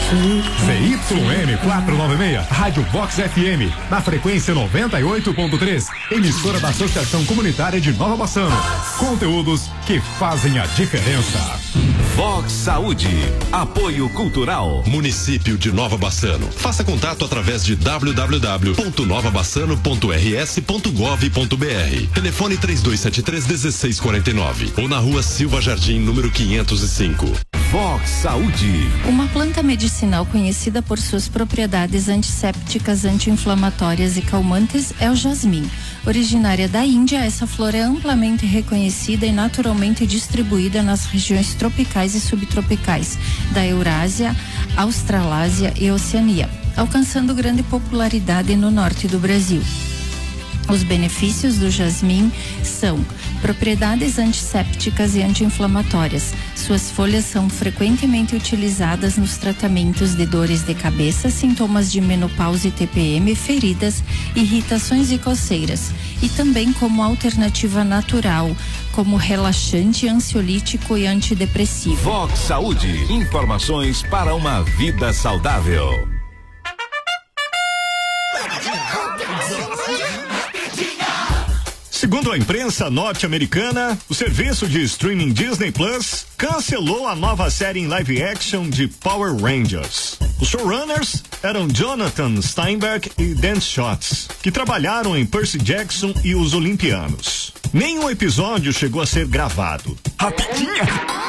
ZYM 496, Rádio Vox FM, na frequência 98.3, emissora da Associação Comunitária de Nova Bassano. Conteúdos que fazem a diferença. Vox Saúde, apoio cultural. Município de Nova Bassano. Faça contato através de www.novabassano.rs.gov.br. Telefone 3273-1649 ou na Rua Silva Jardim, número 505. Vox Saúde. Uma planta medicinal conhecida por suas propriedades antissépticas, anti-inflamatórias e calmantes é o jasmim. Originária da Índia, essa flor é amplamente reconhecida e naturalmente distribuída nas regiões tropicais e subtropicais da Eurásia, Australásia e Oceania, alcançando grande popularidade no norte do Brasil. Os benefícios do jasmim são propriedades antissépticas e anti-inflamatórias. Suas folhas são frequentemente utilizadas nos tratamentos de dores de cabeça, sintomas de menopausa e TPM, feridas, irritações e coceiras. E também como alternativa natural, como relaxante, ansiolítico e antidepressivo. Vox Saúde. Informações para uma vida saudável. Segundo a imprensa norte-americana, o serviço de streaming Disney Plus cancelou a nova série em live action de Power Rangers. Os showrunners eram Jonathan Steinberg e Dan Schotz, que trabalharam em Percy Jackson e Os Olimpianos. Nenhum episódio chegou a ser gravado. Rapidinha!